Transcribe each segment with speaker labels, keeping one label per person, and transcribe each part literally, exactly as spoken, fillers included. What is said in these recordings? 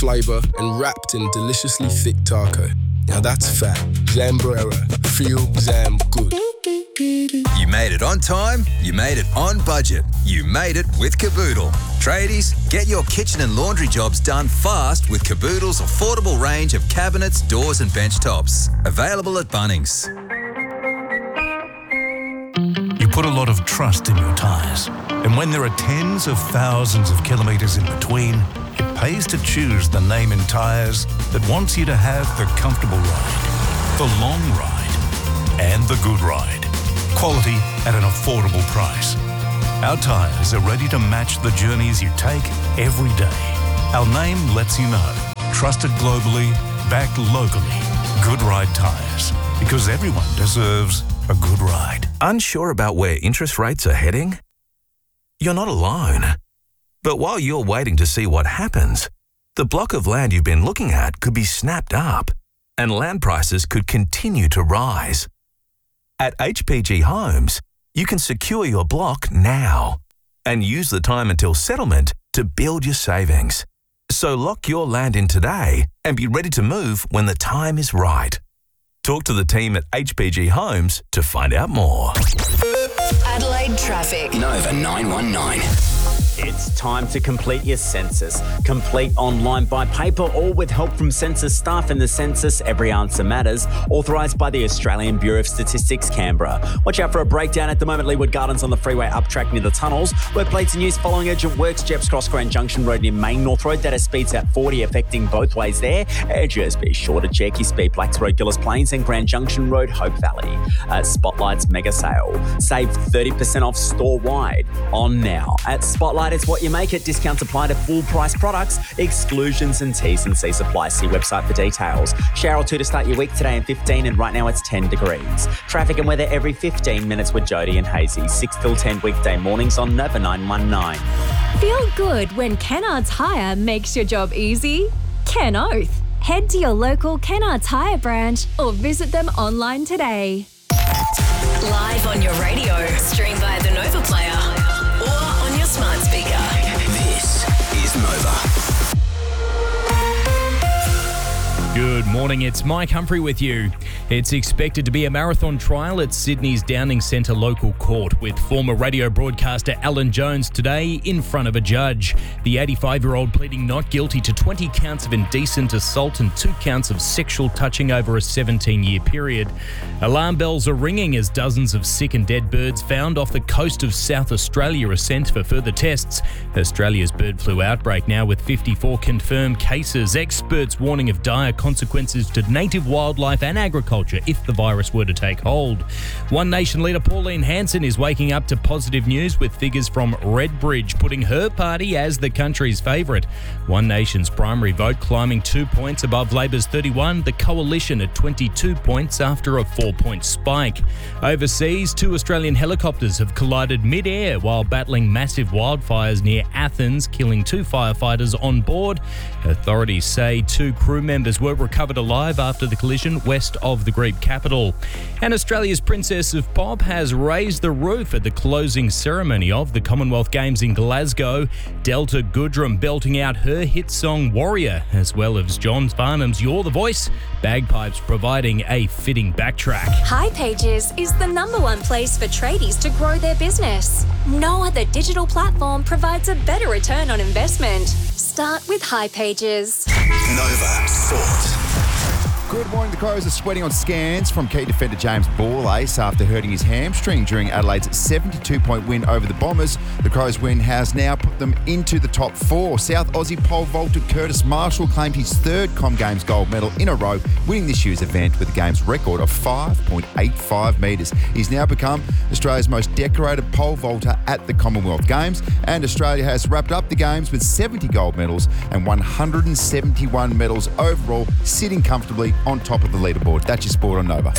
Speaker 1: flavour and wrapped in deliciously thick taco. Now that's fat. Zambrera. Feel Zam good.
Speaker 2: You made it on time, you made it on budget, you made it with Caboodle. Tradies, get your kitchen and laundry jobs done fast with Caboodle's affordable range of cabinets, doors and bench tops. Available at Bunnings.
Speaker 3: You put a lot of trust in your tyres, and when there are tens of thousands of kilometres in between, it pays to choose the name in tyres that wants you to have the comfortable ride, the long ride, and the good ride. Quality at an affordable price. Our tyres are ready to match the journeys you take every day. Our name lets you know. Trusted globally, backed locally. Good Ride Tyres. Because everyone deserves a good ride.
Speaker 4: Unsure about where interest rates are heading? You're not alone. But while you're waiting to see what happens, the block of land you've been looking at could be snapped up, and land prices could continue to rise. At H P G Homes, you can secure your block now and use the time until settlement to build your savings. So lock your land in today and be ready to move when the time is right. Talk to the team at H P G Homes to find out more.
Speaker 5: Adelaide traffic.
Speaker 6: Nova nine one nine.
Speaker 7: It's time to complete your census. Complete online by paper or with help from census staff in the census. Every answer matters. Authorised by the Australian Bureau of Statistics, Canberra. Watch out for a breakdown at the moment. Leeward Gardens on the freeway up track near the tunnels. Where plates in use following urgent works. Jeps Cross Grand Junction Road near Main North Road. That has speeds at forty affecting both ways there. Uh, just be sure to check your speed. Blacks Road, Gillis Plains and Grand Junction Road, Hope Valley. Uh, Spotlight's mega sale. Save thirty percent off store-wide on now. At Spotlight, it's what you make it. Discounts apply to full price products. Exclusions and T's and C's apply. See website for details. Shower or two to start your week today and fifteen, and right now it's ten degrees. Traffic and weather every fifteen minutes with Jody and Hazy. six till ten weekday mornings on Nova nine one nine.
Speaker 8: Feel good when Kennards Hire makes your job easy? Ken Oath. Head to your local Kennards Hire branch or visit them online today.
Speaker 5: Live on your radio. Stream via the Nova Player or on your smart speaker.
Speaker 6: This is Nova.
Speaker 9: Good morning, it's Mike Humphrey with you. It's expected to be a marathon trial at Sydney's Downing Centre local court, with former radio broadcaster Alan Jones today in front of a judge. The eighty-five-year-old pleading not guilty to twenty counts of indecent assault and two counts of sexual touching over a seventeen-year period. Alarm bells are ringing as dozens of sick and dead birds found off the coast of South Australia are sent for further tests. Australia's bird flu outbreak now with fifty-four confirmed cases. Experts warning of dire consequences to native wildlife and agriculture if the virus were to take hold. One Nation leader Pauline Hanson is waking up to positive news, with figures from Redbridge putting her party as the country's favourite. One Nation's primary vote climbing two points above Labor's thirty-one, the coalition at twenty-two points after a four-point spike. Overseas, two Australian helicopters have collided mid-air while battling massive wildfires near Athens, killing two firefighters on board. Authorities say two crew members were recovered alive after the collision west of the Greek capital. And Australia's Princess of Pop has raised the roof at the closing ceremony of the Commonwealth Games in Glasgow. Delta Goodrum belting out her hit song Warrior, as well as John Farnham's You're the Voice, bagpipes providing a fitting backtrack.
Speaker 8: hipages is the number one place for tradies to grow their business. No other digital platform provides a better return on investment. Start with hipages.
Speaker 6: Nova Sport.
Speaker 10: Good morning. The Crows are sweating on scans from key defender James Borlace after hurting his hamstring during Adelaide's seventy-two point win over the Bombers. The Crows' win has now put them into the top four. South Aussie pole vaulter Curtis Marshall claimed his third Com Games gold medal in a row, winning this year's event with the game's record of five point eight five metres. He's now become Australia's most decorated pole vaulter at the Commonwealth Games, and Australia has wrapped up the Games with seventy gold medals and one hundred seventy-one medals overall, sitting comfortably on top of the leaderboard. That's your sport on Nova.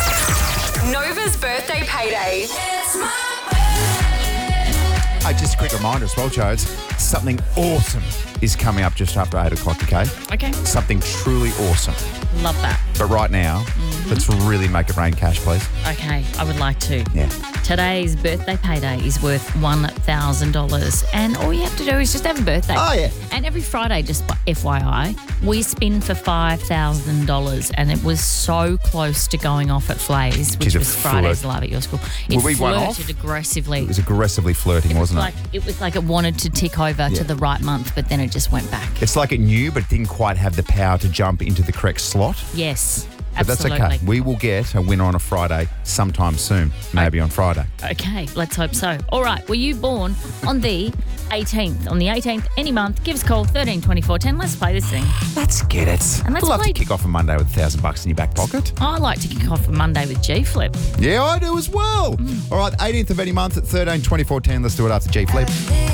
Speaker 5: Nova's birthday payday. It's my
Speaker 10: Hey, just a quick reminder as well, Jodes, something awesome is coming up just after eight o'clock, okay?
Speaker 11: Okay.
Speaker 10: Something truly awesome.
Speaker 11: Love that.
Speaker 10: But right now,
Speaker 11: Mm-hmm.
Speaker 10: let's really make it rain cash, please.
Speaker 11: Okay, I would like to.
Speaker 10: Yeah.
Speaker 11: Today's birthday payday is worth one thousand dollars. And all you have to do is just have a birthday.
Speaker 10: Oh, yeah.
Speaker 11: And every Friday, just F Y I, we spin for five thousand dollars. And it was so close to going off at Flays, which
Speaker 10: She's a
Speaker 11: was Friday's
Speaker 10: flirt.
Speaker 11: Live at your school. It
Speaker 10: Were we one off?
Speaker 11: flirted aggressively.
Speaker 10: It was aggressively flirting,
Speaker 11: It was
Speaker 10: wasn't
Speaker 11: like,
Speaker 10: it?
Speaker 11: it was like it wanted to tick over
Speaker 10: Yeah.
Speaker 11: to the right month, but then it just went back.
Speaker 10: It's like it knew, but it didn't quite have the power to jump into the correct slot.
Speaker 11: Yes,
Speaker 10: But
Speaker 11: absolutely.
Speaker 10: that's okay. We will get a winner on a Friday sometime soon, maybe on Friday.
Speaker 11: Okay, let's hope so. All right, were you born on the eighteenth? On the eighteenth, any month, give us a call, thirteen twenty-four ten. Let's play this thing.
Speaker 10: Let's get it.
Speaker 11: And let's
Speaker 10: I'd love
Speaker 11: play-
Speaker 10: to kick off a Monday with a thousand bucks in your back pocket.
Speaker 11: I like to kick off a Monday with G-Flip.
Speaker 10: Yeah, I do as well. All right, eighteenth of any month at thirteen twenty-four ten. Let's do it after G Flip.